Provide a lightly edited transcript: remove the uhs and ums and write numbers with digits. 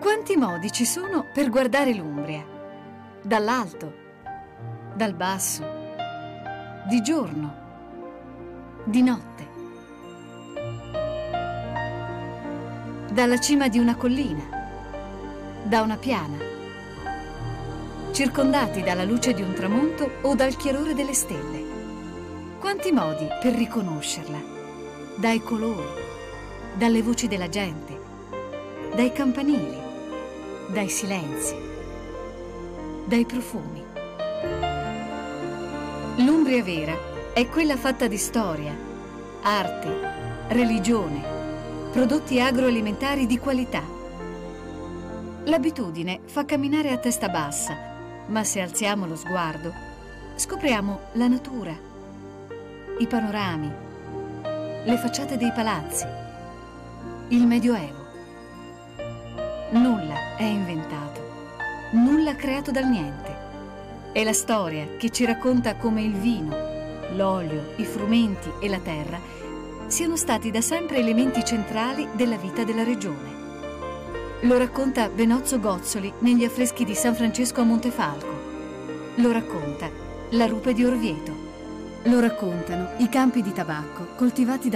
Quanti modi ci sono per guardare l'Umbria? Dall'alto, dal basso, di giorno, di notte. Dalla cima di una collina, da una piana, circondati dalla luce di un tramonto o dal chiarore delle stelle. Quanti modi per riconoscerla? Dai colori, dalle voci della gente, dai campanili, dai silenzi, dai profumi. L'Umbria vera è quella fatta di storia, arte, religione, prodotti agroalimentari di qualità. L'abitudine fa camminare a testa bassa, ma se alziamo lo sguardo, scopriamo la natura, i panorami, le facciate dei palazzi, il Medioevo. Nulla è inventato, nulla creato dal niente. È la storia che ci racconta come il vino, l'olio, i frumenti e la terra siano stati da sempre elementi centrali della vita della regione. Lo racconta Benozzo Gozzoli negli affreschi di San Francesco a Montefalco. Lo racconta la rupe di Orvieto. Lo raccontano i campi di tabacco coltivati da